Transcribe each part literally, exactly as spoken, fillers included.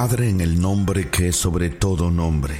Padre, en el nombre que es sobre todo nombre,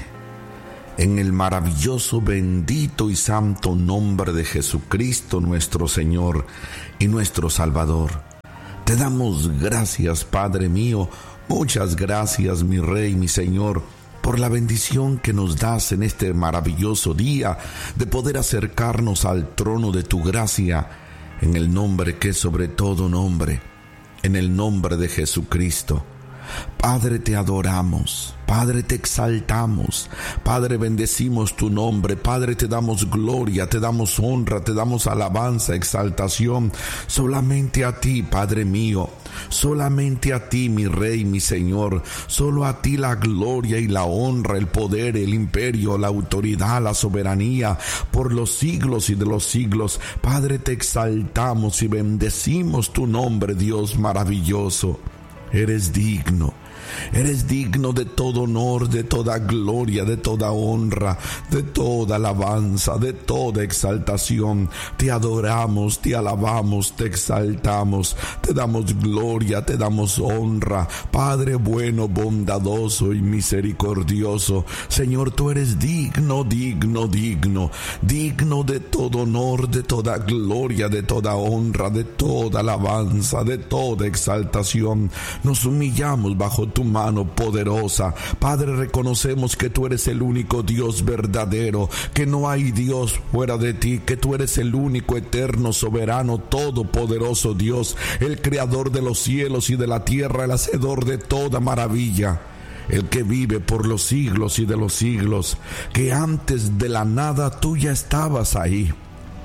en el maravilloso, bendito y santo nombre de Jesucristo nuestro Señor y nuestro Salvador, te damos gracias, Padre mío, muchas gracias, mi Rey, mi Señor, por la bendición que nos das en este maravilloso día de poder acercarnos al trono de tu gracia, en el nombre que es sobre todo nombre, en el nombre de Jesucristo. Padre, te adoramos, Padre, te exaltamos, Padre, bendecimos tu nombre, Padre, te damos gloria, te damos honra, te damos alabanza, exaltación, solamente a ti, Padre mío, solamente a ti, mi Rey, mi Señor, solo a ti la gloria y la honra, el poder, el imperio, la autoridad, la soberanía, por los siglos y de los siglos. Padre, te exaltamos y bendecimos tu nombre, Dios maravilloso. Eres digno, eres digno de todo honor, de toda gloria, de toda honra, de toda alabanza, de toda exaltación. Te adoramos, te alabamos, te exaltamos, te damos gloria, te damos honra. Padre bueno, bondadoso y misericordioso, Señor, tú eres digno, digno, digno, digno de todo honor, de toda gloria, de toda honra, de toda alabanza, de toda exaltación. Nos humillamos bajo tu mano poderosa. Padre, reconocemos que tú eres el único Dios verdadero, que no hay Dios fuera de ti, que tú eres el único eterno, soberano, todopoderoso Dios, el creador de los cielos y de la tierra, el hacedor de toda maravilla, el que vive por los siglos y de los siglos, que antes de la nada tú ya estabas ahí.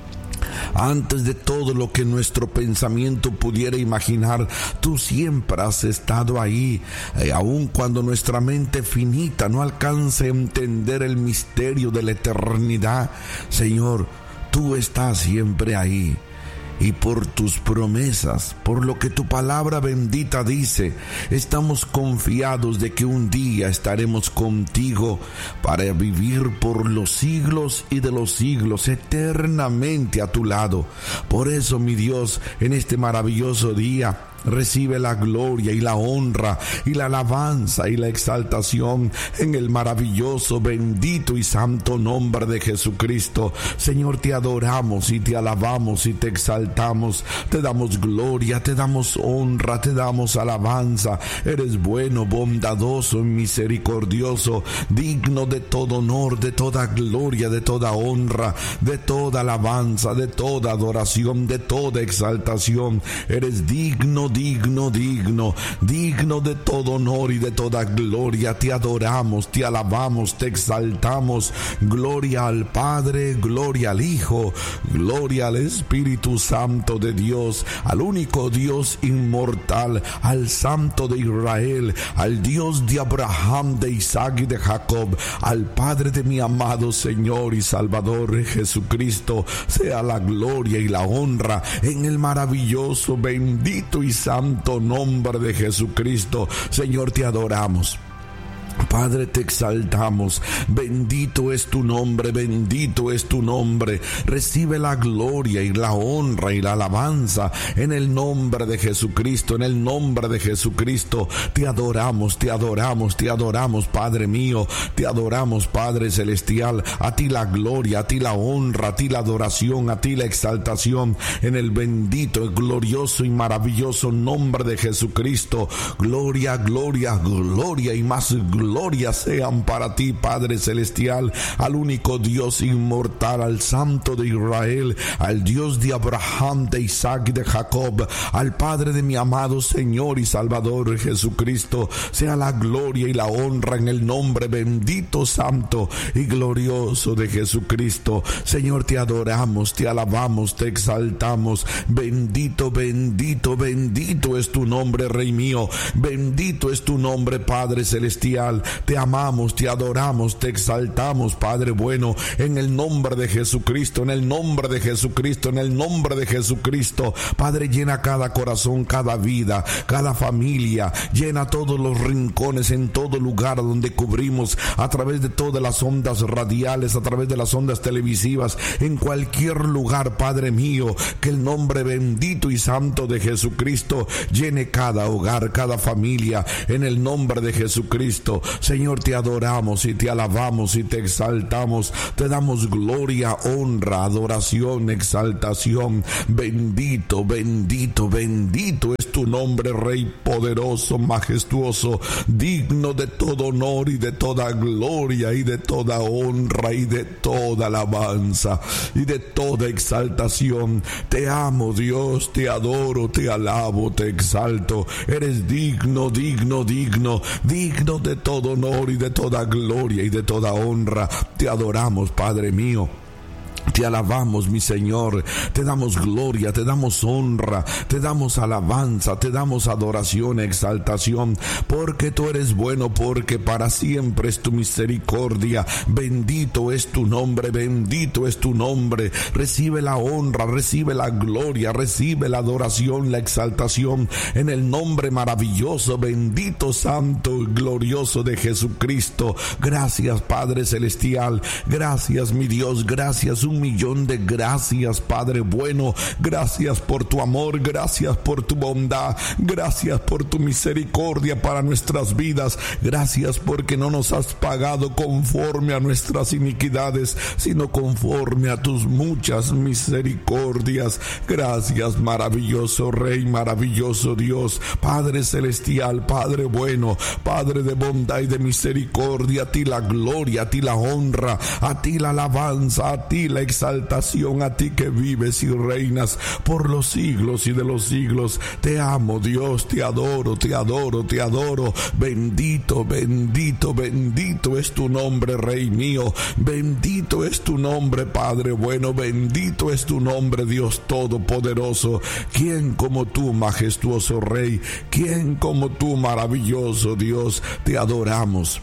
Antes de todo lo que nuestro pensamiento pudiera imaginar, tú siempre has estado ahí, eh, aun cuando nuestra mente finita no alcance a entender el misterio de la eternidad. Señor, tú estás siempre ahí. Y por tus promesas, por lo que tu palabra bendita dice, estamos confiados de que un día estaremos contigo para vivir por los siglos y de los siglos, eternamente a tu lado. Por eso, mi Dios, en este maravilloso día, recibe la gloria y la honra y la alabanza y la exaltación en el maravilloso, bendito y santo nombre de Jesucristo. Señor, te adoramos y te alabamos y te exaltamos, te damos gloria, te damos honra, te damos alabanza. Eres bueno, bondadoso y misericordioso, digno de todo honor, de toda gloria, de toda honra, de toda alabanza, de toda adoración, de toda exaltación. Eres digno, digno, digno, digno de todo honor y de toda gloria. Te adoramos, te alabamos, te exaltamos. Gloria al Padre, gloria al Hijo, gloria al Espíritu Santo de Dios, al único Dios inmortal, al Santo de Israel, al Dios de Abraham, de Isaac y de Jacob, al Padre de mi amado Señor y Salvador Jesucristo. Sea la gloria y la honra en el maravilloso, bendito y santo nombre de Jesucristo. Señor, te adoramos. Padre, te exaltamos. Bendito es tu nombre, bendito es tu nombre. Recibe la gloria y la honra y la alabanza en el nombre de Jesucristo, en el nombre de Jesucristo. Te adoramos, te adoramos, te adoramos, Padre mío. Te adoramos, Padre celestial. A ti la gloria, a ti la honra, a ti la adoración, a ti la exaltación en el bendito, glorioso y maravilloso nombre de Jesucristo. Gloria, gloria, gloria y más gloria. Gloria sean para ti, Padre celestial, al único Dios inmortal, al Santo de Israel, al Dios de Abraham, de Isaac y de Jacob, al Padre de mi amado Señor y Salvador Jesucristo. Sea la gloria y la honra en el nombre bendito, santo y glorioso de Jesucristo. Señor, te adoramos, te alabamos, te exaltamos. Bendito, bendito, bendito es tu nombre, Rey mío. Bendito es tu nombre, Padre celestial. celestial. Te amamos, te adoramos, te exaltamos, Padre bueno, en el nombre de Jesucristo, en el nombre de Jesucristo, en el nombre de Jesucristo. Padre, llena cada corazón, cada vida, cada familia, llena todos los rincones, en todo lugar donde cubrimos, a través de todas las ondas radiales, a través de las ondas televisivas, en cualquier lugar, Padre mío, que el nombre bendito y santo de Jesucristo llene cada hogar, cada familia, en el nombre de Jesucristo. Señor, te adoramos y te alabamos y te exaltamos, te damos gloria, honra, adoración, exaltación. Bendito, bendito, bendito es tu nombre, Rey poderoso, majestuoso, digno de todo honor y de toda gloria y de toda honra y de toda alabanza y de toda exaltación. Te amo, Dios, te adoro, te alabo, te exalto. Eres digno, digno, digno, digno de todo honor y de toda gloria y de toda honra. Te adoramos, Padre mío. Te alabamos, mi Señor, te damos gloria, te damos honra, te damos alabanza, te damos adoración, exaltación, porque tú eres bueno, porque para siempre es tu misericordia. Bendito es tu nombre, bendito es tu nombre. Recibe la honra, recibe la gloria, recibe la adoración, la exaltación, en el nombre maravilloso, bendito, santo y glorioso de Jesucristo. Gracias, Padre celestial, gracias, mi Dios, gracias, un millón de gracias, Padre bueno. Gracias por tu amor, gracias por tu bondad, gracias por tu misericordia para nuestras vidas. Gracias porque no nos has pagado conforme a nuestras iniquidades, sino conforme a tus muchas misericordias. Gracias, maravilloso Rey, maravilloso Dios, Padre celestial, Padre bueno, Padre de bondad y de misericordia. A ti la gloria, a ti la honra, a ti la alabanza, a ti la exaltación, a ti que vives y reinas por los siglos y de los siglos. Te amo, Dios, te adoro, te adoro, te adoro. Bendito, bendito, bendito es tu nombre, Rey mío. Bendito es tu nombre, Padre bueno. Bendito es tu nombre, Dios todopoderoso. ¿Quién como tú, majestuoso Rey? ¿Quién como tú, maravilloso Dios? Te adoramos,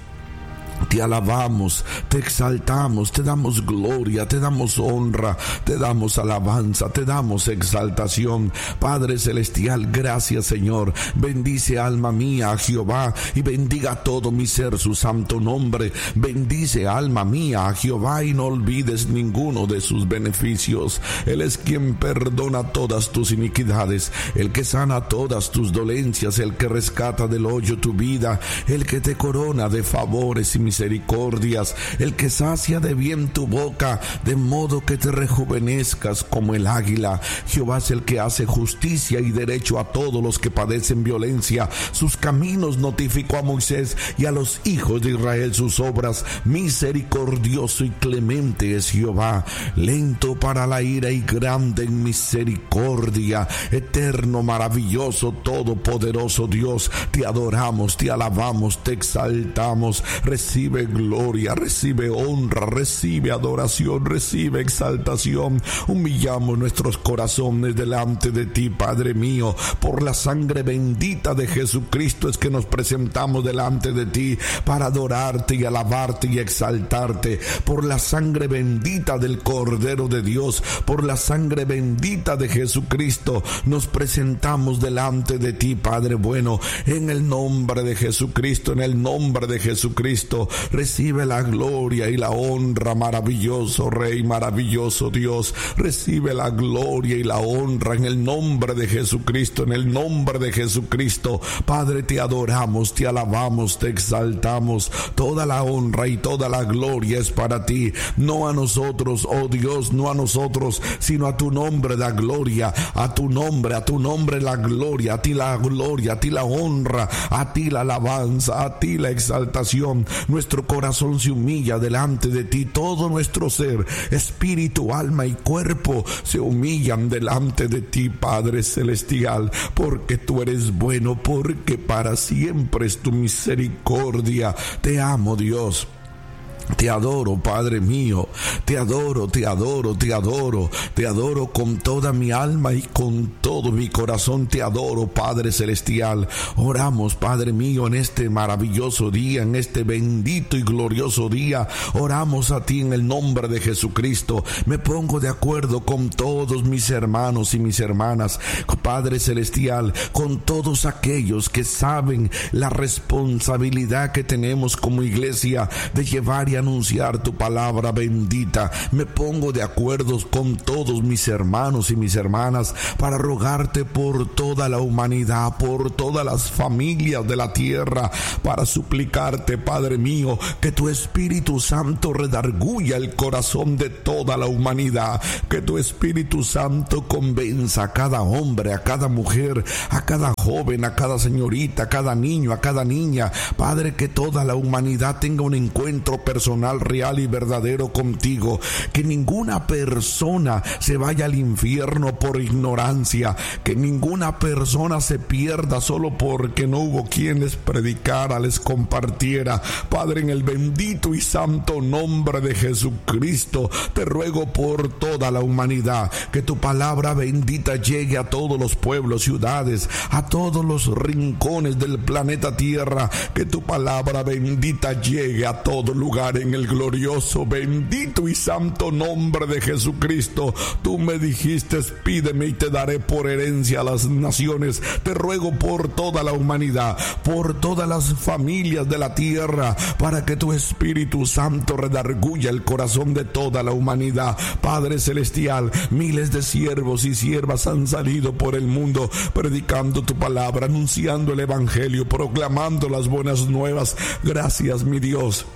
te alabamos, te exaltamos, te damos gloria, te damos honra, te damos alabanza, te damos exaltación. Padre celestial, gracias, Señor. Bendice, alma mía, a Jehová, y bendiga todo mi ser su santo nombre. Bendice, alma mía, a Jehová, y no olvides ninguno de sus beneficios. Él es quien perdona todas tus iniquidades, el que sana todas tus dolencias, el que rescata del hoyo tu vida, el que te corona de favores y misericordias, el que sacia de bien tu boca, de modo que te rejuvenezcas como el águila. Jehová es el que hace justicia y derecho a todos los que padecen violencia. Sus caminos notificó a Moisés, y a los hijos de Israel sus obras. Misericordioso y clemente es Jehová, lento para la ira y grande en misericordia. Eterno, maravilloso, todopoderoso Dios, te adoramos, te alabamos, te exaltamos. Recibe gloria, recibe honra, recibe adoración, recibe exaltación. Humillamos nuestros corazones delante de ti, Padre mío. Por la sangre bendita de Jesucristo es que nos presentamos delante de ti para adorarte y alabarte y exaltarte. Por la sangre bendita del Cordero de Dios, por la sangre bendita de Jesucristo, nos presentamos delante de ti, Padre bueno. En el nombre de Jesucristo, en el nombre de Jesucristo, recibe la gloria y la honra, maravilloso Rey, maravilloso Dios. Recibe la gloria y la honra en el nombre de Jesucristo, en el nombre de Jesucristo. Padre, te adoramos, te alabamos, te exaltamos. Toda la honra y toda la gloria es para ti, no a nosotros, oh Dios, no a nosotros, sino a tu nombre la gloria, a tu nombre, a tu nombre la gloria, a ti la gloria, a ti la honra, a ti la alabanza, a ti la exaltación. Nuestro corazón se humilla delante de ti, todo nuestro ser, espíritu, alma y cuerpo se humillan delante de ti, Padre celestial, porque tú eres bueno, porque para siempre es tu misericordia. Te amo, Dios. Te adoro, Padre mío, te adoro, te adoro, te adoro, te adoro con toda mi alma y con todo mi corazón, te adoro, Padre Celestial. Oramos, Padre mío, en este maravilloso día, en este bendito y glorioso día, oramos a ti en el nombre de Jesucristo. Me pongo de acuerdo con todos mis hermanos y mis hermanas, Padre Celestial, con todos aquellos que saben la responsabilidad que tenemos como iglesia de llevar y anunciar tu palabra bendita. Me pongo de acuerdo con todos mis hermanos y mis hermanas para rogarte por toda la humanidad, por todas las familias de la tierra, para suplicarte, Padre mío, que tu Espíritu Santo redarguya el corazón de toda la humanidad, que tu Espíritu Santo convenza a cada hombre, a cada mujer, a cada joven, a cada señorita, a cada niño, a cada niña, Padre, que toda la humanidad tenga un encuentro personal real y verdadero contigo, que ninguna persona se vaya al infierno por ignorancia, que ninguna persona se pierda solo porque no hubo quien les predicara, les compartiera. Padre, en el bendito y santo nombre de Jesucristo, te ruego por toda la humanidad, que tu palabra bendita llegue a todos los pueblos, ciudades, a todos los rincones del planeta Tierra, que tu palabra bendita llegue a todo lugar en el glorioso, bendito y santo nombre de Jesucristo. Tú me dijiste, pídeme y te daré por herencia a las naciones. Te ruego por toda la humanidad, por todas las familias de la tierra, para que tu Espíritu Santo redarguya el corazón de toda la humanidad. Padre Celestial, miles de siervos y siervas han salido por el mundo predicando tu palabra, anunciando el evangelio, proclamando las buenas nuevas. Gracias, mi Dios.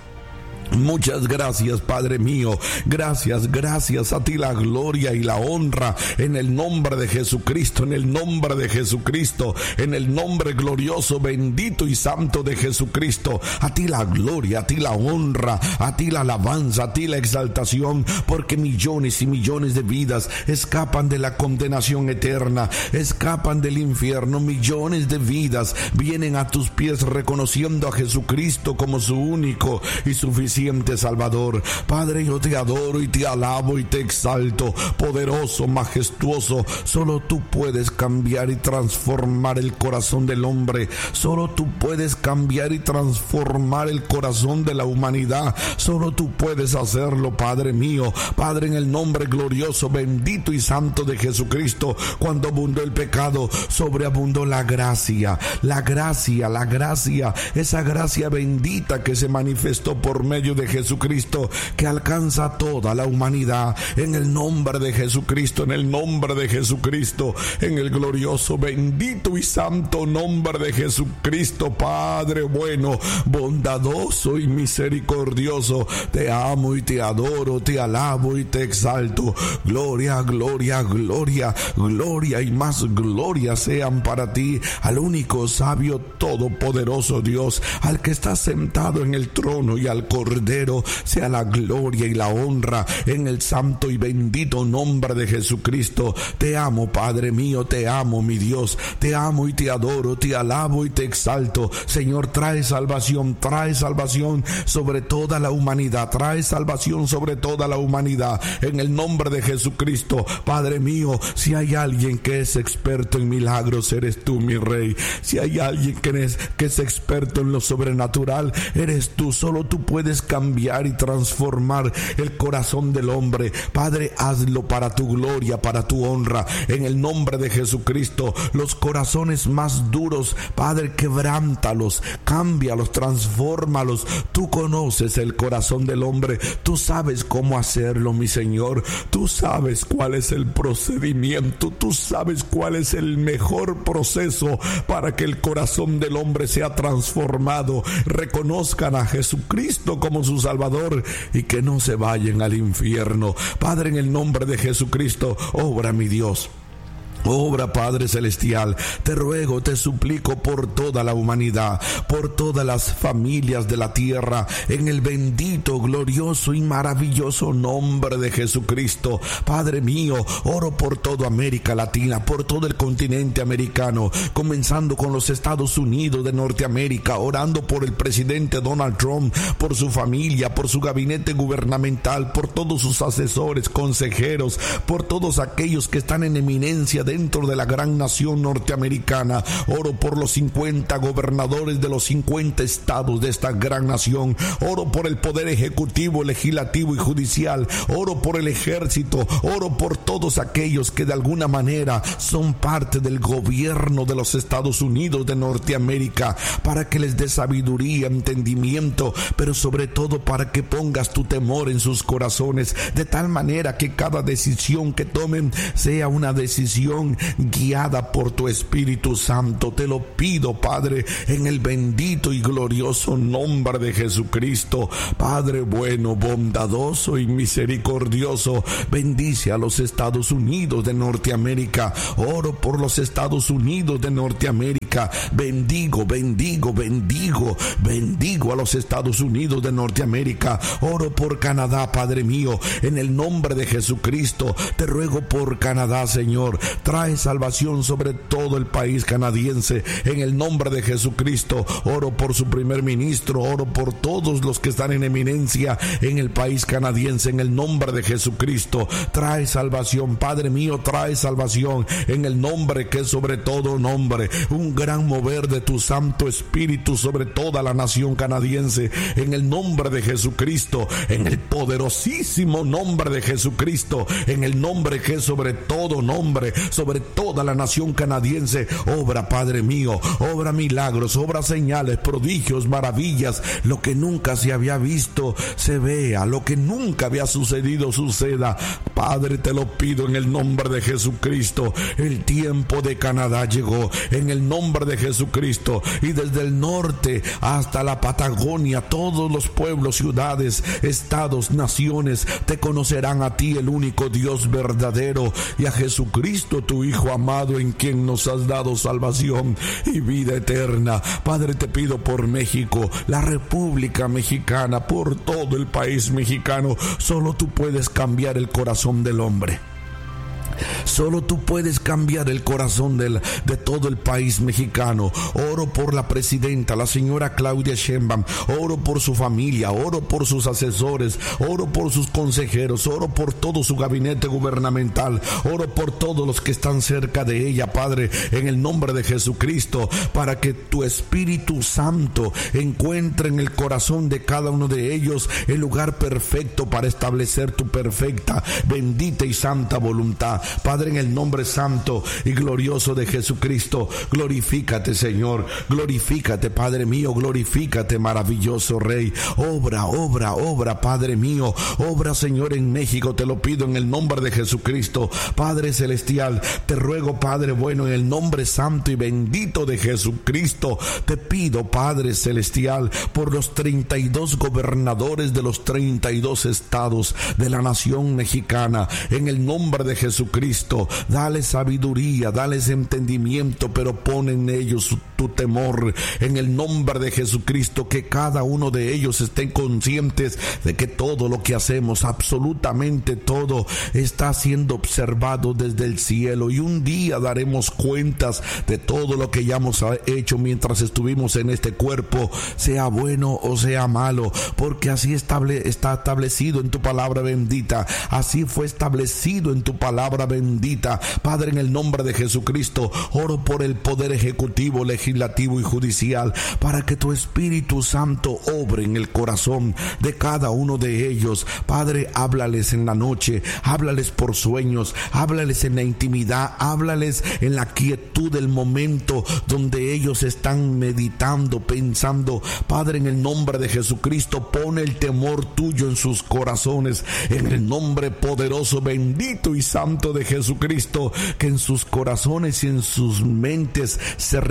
Muchas gracias, Padre mío. Gracias, gracias a ti la gloria y la honra en el nombre de Jesucristo, en el nombre de Jesucristo, en el nombre glorioso, bendito y santo de Jesucristo. A ti la gloria, a ti la honra, a ti la alabanza, a ti la exaltación, porque millones y millones de vidas escapan de la condenación eterna, escapan del infierno. Millones de vidas vienen a tus pies reconociendo a Jesucristo como su único y suficiente Salvador. Padre, yo te adoro y te alabo y te exalto, poderoso, majestuoso. Solo tú puedes cambiar y transformar el corazón del hombre. Solo tú puedes cambiar y transformar el corazón de la humanidad. Solo tú puedes hacerlo, Padre mío. Padre, en el nombre glorioso, bendito y santo de Jesucristo, cuando abundó el pecado, sobreabundó la gracia. La gracia, la gracia, esa gracia bendita que se manifestó por medio de Jesucristo, que alcanza a toda la humanidad. En el nombre de Jesucristo, en el nombre de Jesucristo, en el glorioso, bendito y santo nombre de Jesucristo, Padre bueno, bondadoso y misericordioso, te amo y te adoro, te alabo y te exalto. Gloria, gloria, gloria, gloria y más gloria sean para ti, al único sabio todopoderoso Dios, al que está sentado en el trono y al Cordero sea la gloria y la honra en el santo y bendito nombre de Jesucristo. Te amo, Padre mío, te amo, mi Dios, te amo y te adoro, te alabo y te exalto. Señor, trae salvación, trae salvación sobre toda la humanidad, trae salvación sobre toda la humanidad en el nombre de Jesucristo. Padre mío, si hay alguien que es experto en milagros, eres tú, mi Rey. Si hay alguien que es, que es experto en lo sobrenatural, eres tú. Solo tú puedes cambiar y transformar el corazón del hombre. Padre, hazlo para tu gloria, para tu honra, en el nombre de Jesucristo. Los corazones más duros, Padre, quebrántalos, cámbialos, transfórmalos. Tú conoces el corazón del hombre, tú sabes cómo hacerlo, mi Señor. Tú sabes cuál es el procedimiento, tú sabes cuál es el mejor proceso para que el corazón del hombre sea transformado, reconozcan a Jesucristo como su Salvador y que no se vayan al infierno. Padre, en el nombre de Jesucristo, obra, mi Dios. Obra, Padre Celestial, te ruego, te suplico por toda la humanidad, por todas las familias de la tierra, en el bendito, glorioso y maravilloso nombre de Jesucristo. Padre mío, oro por toda América Latina, por todo el continente americano, comenzando con los Estados Unidos de Norteamérica, orando por el presidente Donald Trump, por su familia, por su gabinete gubernamental, por todos sus asesores, consejeros, por todos aquellos que están en eminencia de dentro de la gran nación norteamericana. Oro por los cincuenta gobernadores de los cincuenta estados de esta gran nación. Oro por el poder ejecutivo, legislativo y judicial. Oro por el ejército. Oro por todos aquellos que de alguna manera son parte del gobierno de los Estados Unidos de Norteamérica, para que les dé sabiduría, entendimiento, pero sobre todo para que pongas tu temor en sus corazones, de tal manera que cada decisión que tomen sea una decisión guiada por tu Espíritu Santo. Te lo pido, Padre, en el bendito y glorioso nombre de Jesucristo. Padre bueno, bondadoso y misericordioso, bendice a los Estados Unidos de Norteamérica. Oro por los Estados Unidos de Norteamérica. Bendigo, bendigo, bendigo, bendigo a los Estados Unidos de Norteamérica. Oro por Canadá, Padre mío, en el nombre de Jesucristo. Te ruego por Canadá, Señor. Trae salvación sobre todo el país canadiense, en el nombre de Jesucristo. Oro por su primer ministro, oro por todos los que están en eminencia en el país canadiense, en el nombre de Jesucristo. Trae salvación, Padre mío, trae salvación en el nombre que es sobre todo nombre. Un gran mover de tu Santo Espíritu sobre toda la nación canadiense, en el nombre de Jesucristo, en el poderosísimo nombre de Jesucristo, en el nombre que es sobre todo nombre, sobre toda la nación canadiense. Obra, Padre mío, obra milagros, obra señales, prodigios, maravillas. Lo que nunca se había visto se vea, lo que nunca había sucedido suceda. Padre, te lo pido en el nombre de Jesucristo. El tiempo de Canadá llegó, en el nombre de Jesucristo, y desde el norte hasta la Patagonia, todos los pueblos, ciudades, estados, naciones te conocerán a ti, el único Dios verdadero, y a Jesucristo, tu Hijo amado, en quien nos has dado salvación y vida eterna. Padre, te pido por México, la República Mexicana, por todo el país mexicano. Solo tú puedes cambiar el corazón del hombre. Solo tú puedes cambiar el corazón del, de todo el país mexicano. Oro por la presidenta, la señora Claudia Sheinbaum. Oro por su familia, oro por sus asesores, oro por sus consejeros, oro por todo su gabinete gubernamental, oro por todos los que están cerca de ella, Padre, en el nombre de Jesucristo, para que tu Espíritu Santo encuentre en el corazón de cada uno de ellos el lugar perfecto para establecer tu perfecta, bendita y santa voluntad. Padre, en el nombre santo y glorioso de Jesucristo, glorifícate, Señor, glorifícate, Padre mío, glorifícate, maravilloso Rey. Obra, obra, obra, Padre mío, obra, Señor, en México, te lo pido en el nombre de Jesucristo. Padre celestial, te ruego, Padre bueno, en el nombre santo y bendito de Jesucristo, te pido, Padre celestial, por los treinta y dos gobernadores de los treinta y dos estados de la nación mexicana, en el nombre de Jesucristo. Cristo, dale sabiduría, dales entendimiento, pero pon en ellos tu temor, en el nombre de Jesucristo, que cada uno de ellos estén conscientes de que todo lo que hacemos, absolutamente todo, está siendo observado desde el cielo, y un día daremos cuentas de todo lo que ya hemos hecho mientras estuvimos en este cuerpo, sea bueno o sea malo, porque así estable, está establecido en tu palabra bendita, así fue establecido en tu palabra bendita. Padre, en el nombre de Jesucristo, oro por el poder ejecutivo, legislativo y judicial, para que tu Espíritu Santo obre en el corazón de cada uno de ellos. Padre, háblales en la noche, háblales por sueños, háblales en la intimidad, háblales en la quietud del momento donde ellos están meditando, pensando. Padre, en el nombre de Jesucristo, pone el temor tuyo en sus corazones, en el nombre poderoso, bendito y santo de Jesucristo, que en sus corazones y en sus mentes se repita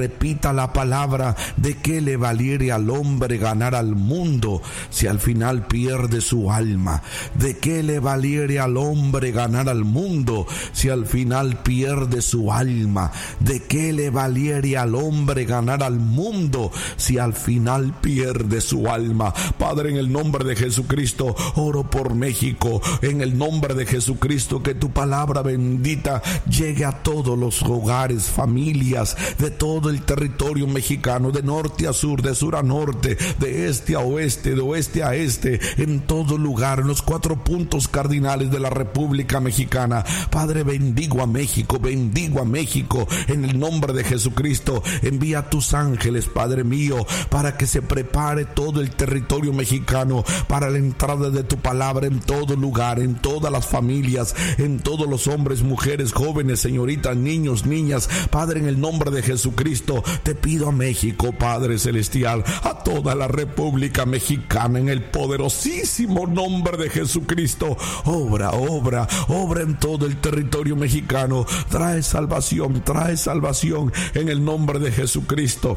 cuenta la palabra: de qué le valiere al hombre ganar al mundo si al final pierde su alma. De qué le valiere al hombre ganar al mundo si al final pierde su alma. De qué le valiere al hombre ganar al mundo si al final pierde su alma. Padre, en el nombre de Jesucristo, oro por México. En el nombre de Jesucristo, que tu palabra bendita llegue a todos los hogares, familias de todo el territorio mexicano, de norte a sur, de sur a norte, de este a oeste, de oeste a este, en todo lugar, en los cuatro puntos cardinales de la República Mexicana. Padre, bendigo a México, bendigo a México. En el nombre de Jesucristo, envía a tus ángeles, Padre mío, para que se prepare todo el territorio mexicano para la entrada de tu palabra en todo lugar, en todas las familias, en todos los hombres, mujeres, jóvenes, señoritas, niños, niñas. Padre, en el nombre de Jesucristo, te pido a México, Padre celestial, a toda la República Mexicana, en el poderosísimo nombre de Jesucristo, obra, obra, obra en todo el territorio mexicano. Trae salvación, trae salvación en el nombre de Jesucristo.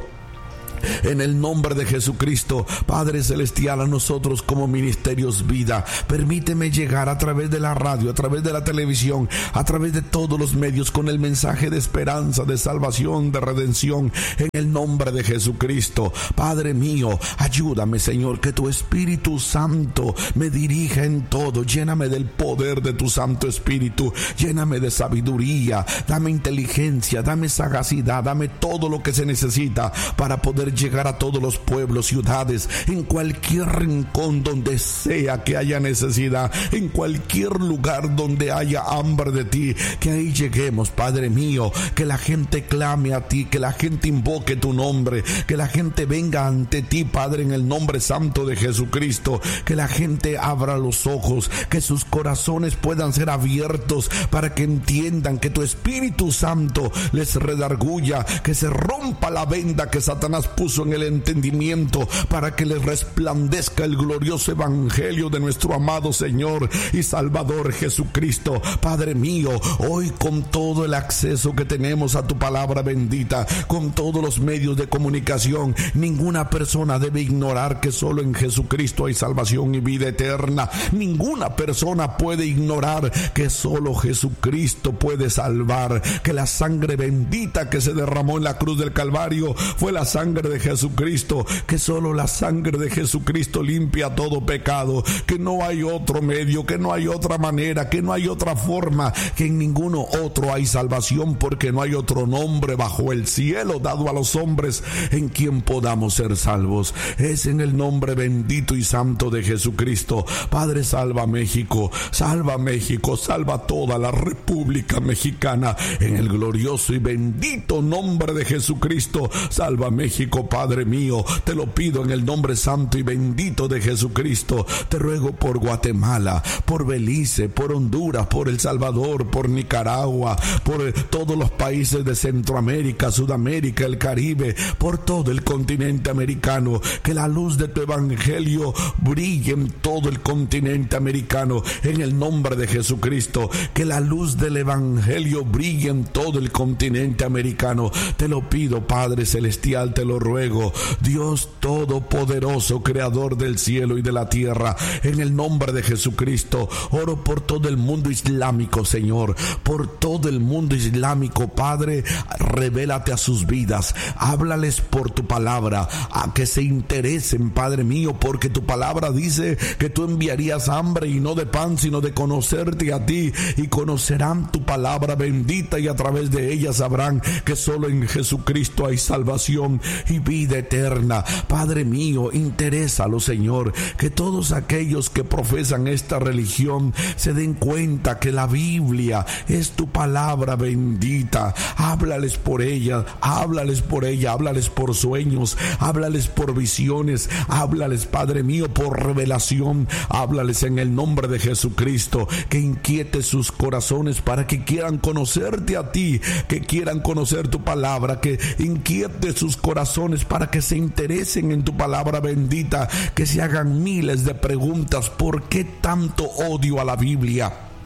En el nombre de Jesucristo, Padre celestial, a nosotros como Ministerios Vida, permíteme llegar a través de la radio, a través de la televisión, a través de todos los medios, con el mensaje de esperanza, de salvación, de redención, en el nombre de Jesucristo. Padre mío, ayúdame, Señor, que tu Espíritu Santo me dirija en todo. Lléname del poder de tu Santo Espíritu, lléname de sabiduría, dame inteligencia, dame sagacidad, dame todo lo que se necesita para poder llegar a todos los pueblos, ciudades, en cualquier rincón donde sea que haya necesidad, en cualquier lugar donde haya hambre de ti, que ahí lleguemos, Padre mío, que la gente clame a ti, que la gente invoque tu nombre, que la gente venga ante ti, Padre, en el nombre santo de Jesucristo, que la gente abra los ojos, que sus corazones puedan ser abiertos para que entiendan que tu Espíritu Santo les redarguya, que se rompa la venda que Satanás puso en el entendimiento, para que les resplandezca el glorioso evangelio de nuestro amado Señor y Salvador Jesucristo. Padre mío, hoy con todo el acceso que tenemos a tu palabra bendita, con todos los medios de comunicación, ninguna persona debe ignorar que solo en Jesucristo hay salvación y vida eterna. Ninguna persona puede ignorar que solo Jesucristo puede salvar, que la sangre bendita que se derramó en la cruz del Calvario fue la sangre de Jesucristo, que solo la sangre de Jesucristo limpia todo pecado, que no hay otro medio, que no hay otra manera, que no hay otra forma, que en ninguno otro hay salvación, porque no hay otro nombre bajo el cielo dado a los hombres en quien podamos ser salvos. Es en el nombre bendito y santo de Jesucristo. Padre, salva México, salva México, salva toda la República Mexicana, en el glorioso y bendito nombre de Jesucristo. Salva México, Padre mío, te lo pido en el nombre santo y bendito de Jesucristo. Te ruego por Guatemala, por Belice, por Honduras, por El Salvador, por Nicaragua, por todos los países de Centroamérica, Sudamérica, el Caribe, por todo el continente americano. Que la luz de tu evangelio brille en todo el continente americano, en el nombre de Jesucristo. Que la luz del evangelio brille en todo el continente americano. Te lo pido, Padre celestial, te lo ruego, Dios todopoderoso, creador del cielo y de la tierra, en el nombre de Jesucristo. Oro por todo el mundo islámico, Señor, por todo el mundo islámico, Padre, revélate a sus vidas, háblales por tu palabra, a que se interesen, Padre mío, porque tu palabra dice que tú enviarías hambre y no de pan, sino de conocerte a ti, y conocerán tu palabra bendita, y a través de ella sabrán que solo en Jesucristo hay salvación y vida eterna. Padre mío, interésalo, Señor, que todos aquellos que profesan esta religión se den cuenta que la Biblia es tu palabra bendita. Háblales por ella, háblales por ella, háblales por sueños, háblales por visiones, háblales, Padre mío, por revelación, háblales en el nombre de Jesucristo, que inquiete sus corazones para que quieran conocerte a ti, que quieran conocer tu palabra, que inquiete sus corazones para que se interesen en tu palabra bendita, que se hagan miles de preguntas. ¿Por qué tanto odio a la Biblia?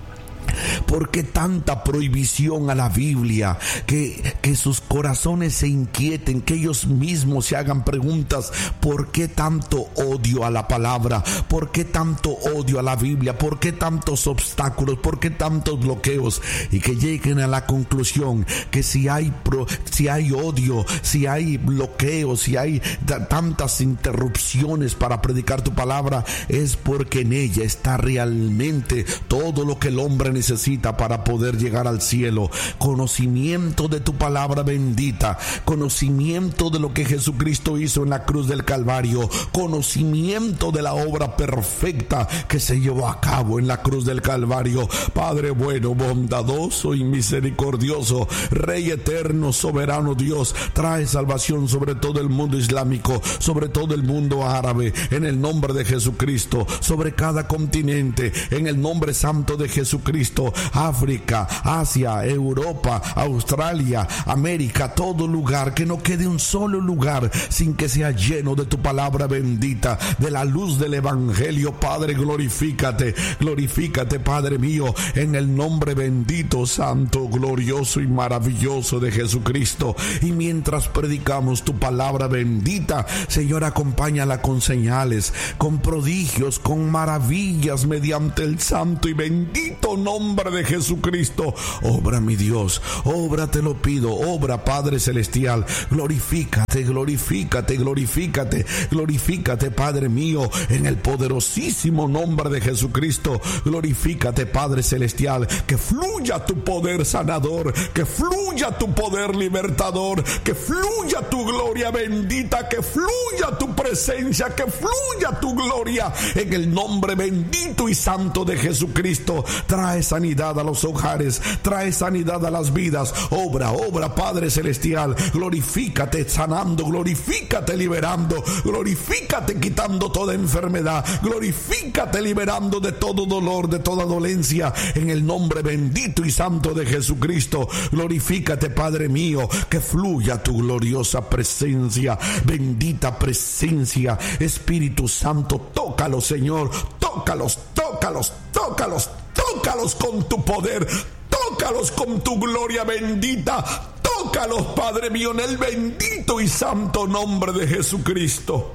¿Por qué tanta prohibición a la Biblia? Que, que sus corazones se inquieten, que ellos mismos se hagan preguntas. ¿Por qué tanto odio a la palabra? ¿Por qué tanto odio a la Biblia? ¿Por qué tantos obstáculos? ¿Por qué tantos bloqueos? Y que lleguen a la conclusión que si hay, pro, si hay odio, si hay bloqueos, si hay t- tantas interrupciones para predicar tu palabra, es porque en ella está realmente todo lo que el hombre necesita necesita para poder llegar al cielo. Conocimiento de tu palabra bendita, conocimiento de lo que Jesucristo hizo en la cruz del Calvario, conocimiento de la obra perfecta que se llevó a cabo en la cruz del Calvario. Padre bueno, bondadoso y misericordioso, Rey eterno, soberano Dios, trae salvación sobre todo el mundo islámico, sobre todo el mundo árabe, en el nombre de Jesucristo, sobre cada continente, en el nombre santo de Jesucristo. África, Asia, Europa, Australia, América, todo lugar, que no quede un solo lugar sin que sea lleno de tu palabra bendita, de la luz del Evangelio. Padre, glorifícate, glorifícate, Padre mío, en el nombre bendito, santo, glorioso y maravilloso de Jesucristo. Y mientras predicamos tu palabra bendita, Señor, acompáñala con señales, con prodigios, con maravillas, mediante el santo y bendito nombre de Jesucristo. Obra, mi Dios, obra, te lo pido, obra, Padre celestial. Glorifícate, glorifícate, glorifícate, glorifícate, Padre mío, en el poderosísimo nombre de Jesucristo. Glorifícate, Padre celestial, que fluya tu poder sanador, que fluya tu poder libertador, que fluya tu gloria bendita, que fluya tu presencia, que fluya tu gloria, en el nombre bendito y santo de Jesucristo. Trae sanidad a los hogares, trae sanidad a las vidas. Obra, obra, Padre celestial. Glorifícate sanando, glorifícate liberando, glorifícate quitando toda enfermedad, glorifícate liberando de todo dolor, de toda dolencia, en el nombre bendito y santo de Jesucristo. Glorifícate, Padre mío, que fluya tu gloriosa presencia, bendita presencia. Espíritu Santo, tócalos, Señor, tócalos, tócalos, tócalos, tócalos con tu poder, tócalos con tu gloria bendita, tócalos, Padre mío, en el bendito y santo nombre de Jesucristo.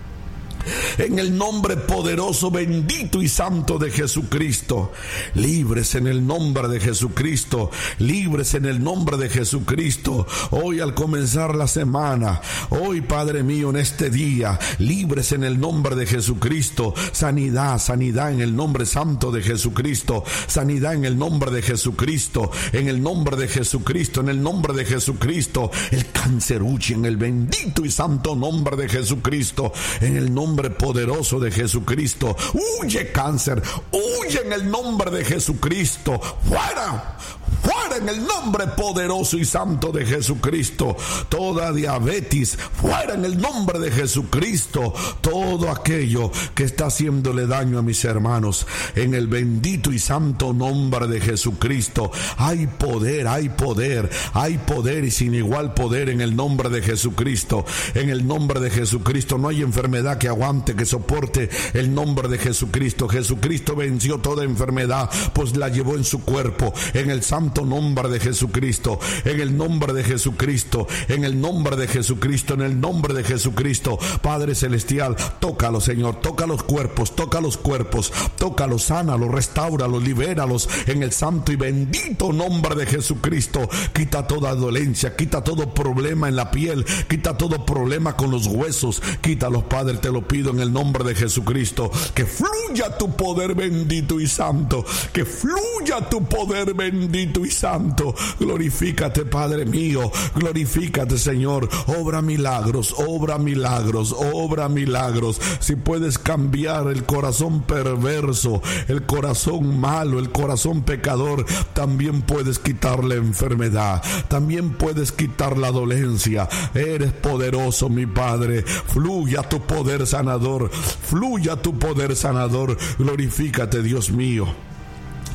En el nombre poderoso, bendito y santo de Jesucristo. Libres en el nombre de Jesucristo. Libres en el nombre de Jesucristo. Hoy al comenzar la semana, hoy, Padre mío, en este día, libres en el nombre de Jesucristo. Sanidad, sanidad en el nombre santo de Jesucristo. Sanidad en el nombre de Jesucristo. En el nombre de Jesucristo. En el nombre de Jesucristo. El cáncer huye en el bendito y santo nombre de Jesucristo. En el nombre poderoso de Jesucristo. Huye, cáncer, huye en el nombre de Jesucristo. Fuera, fuera en el nombre poderoso y santo de Jesucristo. Toda diabetes, fuera en el nombre de Jesucristo. Todo aquello que está haciéndole daño a mis hermanos, en el bendito y santo nombre de Jesucristo. Hay poder, hay poder, hay poder y sin igual poder en el nombre de Jesucristo. En el nombre de Jesucristo no hay enfermedad que aguante, que soporte el nombre de Jesucristo. Jesucristo venció toda enfermedad, pues la llevó en su cuerpo. En el santo nombre de Jesucristo, en el nombre de Jesucristo, en el nombre de Jesucristo, en el nombre de Jesucristo. Padre celestial, tócalo, Señor, toca los cuerpos, toca los cuerpos, tócalos, sánalos, restáuralos, libéralos, en el santo y bendito nombre de Jesucristo. Quita toda dolencia, quita todo problema en la piel, quita todo problema con los huesos, quítalos, Padre, te lo pido en el nombre de Jesucristo. Que fluya tu poder bendito y santo, que fluya tu poder bendito y santo. Glorifícate, Padre mío, glorifícate, Señor. Obra milagros, obra milagros, obra milagros. Si puedes cambiar el corazón perverso, el corazón malo, el corazón pecador, también puedes quitar la enfermedad, también puedes quitar la dolencia. Eres poderoso, mi Padre. Fluya tu poder sanador, fluya tu poder sanador. Glorifícate, Dios mío.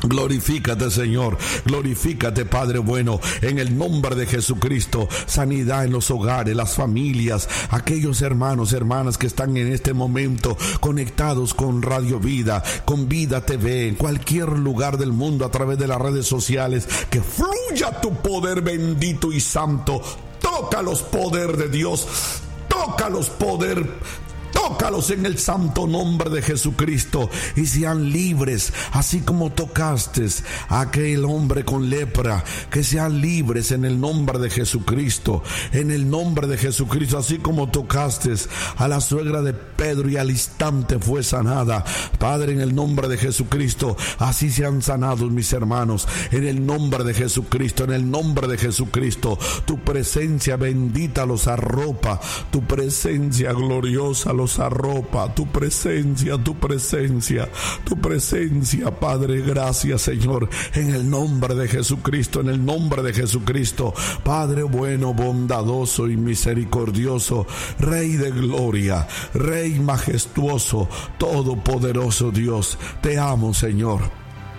Glorifícate, Señor, glorifícate, Padre bueno, en el nombre de Jesucristo. Sanidad en los hogares, las familias, aquellos hermanos, hermanas que están en este momento conectados con Radio Vida, con Vida T V, en cualquier lugar del mundo a través de las redes sociales. Que fluya tu poder bendito y santo. Tócalos, poder de Dios, tócalos, poder. Tócalos en el santo nombre de Jesucristo y sean libres, así como tocaste a aquel hombre con lepra, que sean libres en el nombre de Jesucristo, en el nombre de Jesucristo, así como tocaste a la suegra de Pedro y al instante fue sanada. Padre, en el nombre de Jesucristo, así sean sanados mis hermanos, en el nombre de Jesucristo, en el nombre de Jesucristo. Tu presencia bendita los arropa, tu presencia gloriosa los arropa, tu presencia, tu presencia, tu presencia, Padre. Gracias, Señor, en el nombre de Jesucristo, en el nombre de Jesucristo. Padre bueno, bondadoso y misericordioso, Rey de gloria, Rey majestuoso, todopoderoso Dios, te amo, Señor.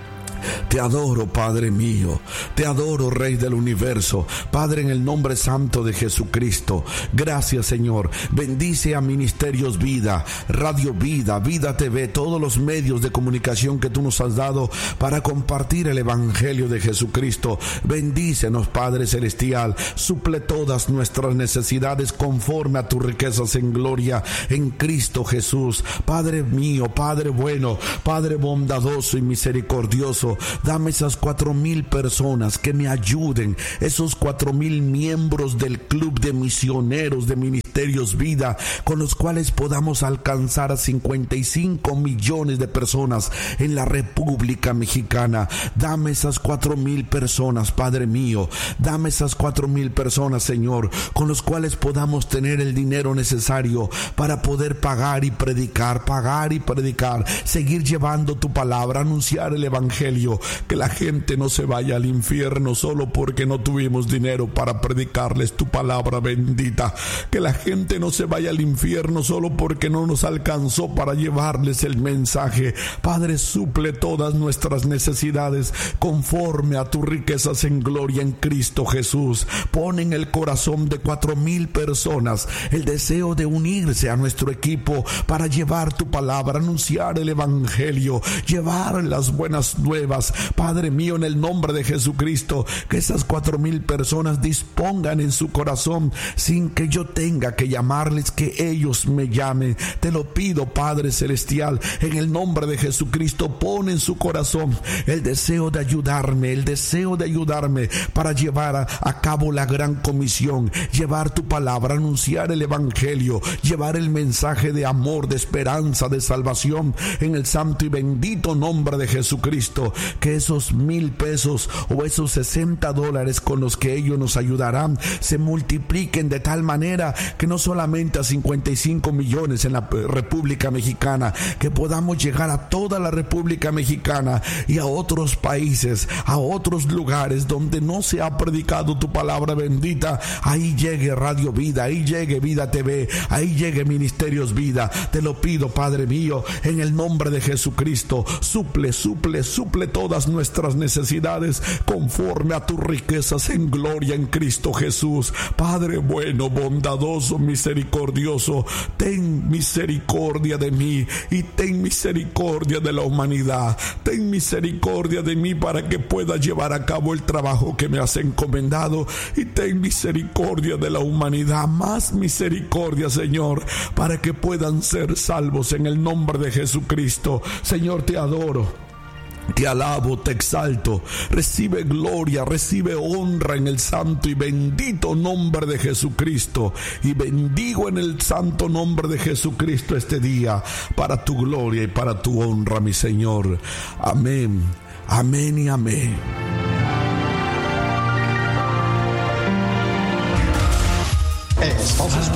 Te adoro, Padre mío, te adoro, Rey del universo. Padre, en el nombre santo de Jesucristo, gracias, Señor. Bendice a Ministerios Vida, Radio Vida, Vida T V, todos los medios de comunicación que tú nos has dado para compartir el Evangelio de Jesucristo. Bendícenos, Padre celestial, suple todas nuestras necesidades conforme a tus riquezas en gloria en Cristo Jesús. Padre mío, Padre bueno, Padre bondadoso y misericordioso, dame esas cuatro mil personas que me ayuden, esos cuatro mil miembros del club de misioneros de Ministerios Vida, con los cuales podamos alcanzar a cincuenta y cinco millones de personas en la República Mexicana. Dame esas cuatro mil personas, Padre mío, dame esas cuatro mil personas, Señor, con los cuales podamos tener el dinero necesario para poder pagar y predicar, pagar y predicar, seguir llevando tu palabra, anunciar el Evangelio. Que la gente no se vaya al infierno solo porque no tuvimos dinero para predicarles tu palabra bendita. Que la gente no se vaya al infierno solo porque no nos alcanzó para llevarles el mensaje. Padre, suple todas nuestras necesidades conforme a tus riquezas en gloria en Cristo Jesús. Pon en el corazón de cuatro mil personas el deseo de unirse a nuestro equipo para llevar tu palabra, anunciar el Evangelio, llevar las buenas nuevas. Padre mío, en el nombre de Jesucristo, que esas cuatro mil personas dispongan en su corazón sin que yo tenga que llamarles, que ellos me llamen. Te lo pido, Padre celestial, en el nombre de Jesucristo. Pon en su corazón el deseo de ayudarme, el deseo de ayudarme para llevar a, a cabo la gran comisión, llevar tu palabra, anunciar el Evangelio, llevar el mensaje de amor, de esperanza, de salvación, en el santo y bendito nombre de Jesucristo. Que esos mil pesos o esos sesenta dólares con los que ellos nos ayudarán se multipliquen de tal manera que no solamente a cincuenta y cinco millones en la República Mexicana, que podamos llegar a toda la República Mexicana y a otros países, a otros lugares donde no se ha predicado tu palabra bendita. Ahí llegue Radio Vida, ahí llegue Vida T V, ahí llegue Ministerios Vida. Te lo pido, Padre mío, en el nombre de Jesucristo. Suple, suple, suple todas nuestras necesidades conforme a tus riquezas en gloria en Cristo Jesús. Padre bueno, bondadoso, misericordioso, ten misericordia de mí y ten misericordia de la humanidad. Ten misericordia de mí para que pueda llevar a cabo el trabajo que me has encomendado, y ten misericordia de la humanidad, más misericordia, Señor, para que puedan ser salvos en el nombre de Jesucristo. Señor, te adoro, te alabo, te exalto. Recibe gloria, recibe honra en el santo y bendito nombre de Jesucristo. Y bendigo en el santo nombre de Jesucristo este día, para tu gloria y para tu honra, mi Señor. Amén, amén y amén. Estás